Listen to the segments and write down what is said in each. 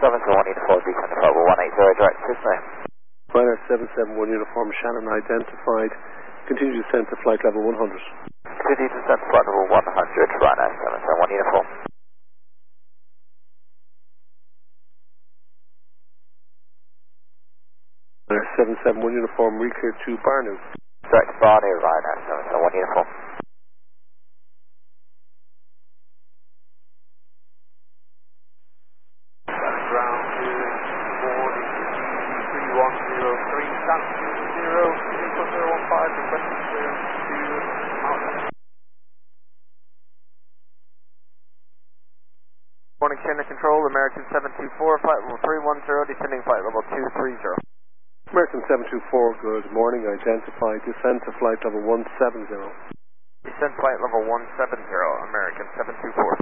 771 uniform, descend to flight level 180, direct to Sydney. Ryanair 771 uniform, Shannon identified. Continue to descend to flight level 100. Continue to descend to flight level 100, Ryanair 771 uniform. Ryanair 771 uniform, reclear to Barnu. Direct to Barnu, Ryanair 771 uniform. Ground to 403103, stand 015, requesting 02 Alpha. Morning, Chinook Control, American 724, flight level 310, descending flight level 230. American 724, good morning, identified. Descend to flight level 170. Descend flight level 170, American 724.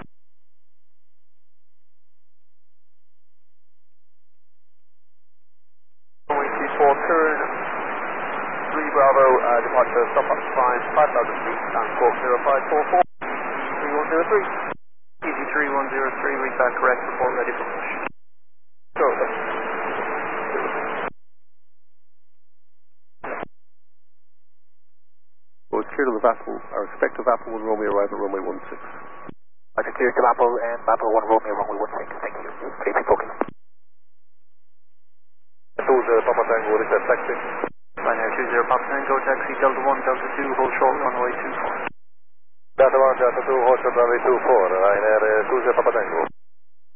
Turn 3 Bravo, departure, stop up climb 5,000 feet, and squawk 0544, 3103. Easy 3103, read back correct, report ready for push. Go, sir. Well, it's clear to the Apple, our expected Apple 1 Romeo arrive at runway 16. I can clear to Apple and Apple 1 Romeo, runway 16, thank you. Ready for booking. 20 Papa Tango, request taxi. Ryanair 20 Papa Tango, taxi Delta 1, Delta 2, hold short runway 24. Delta 1, Delta 2, hold short runway 24, Ryanair 20 Papa Tango.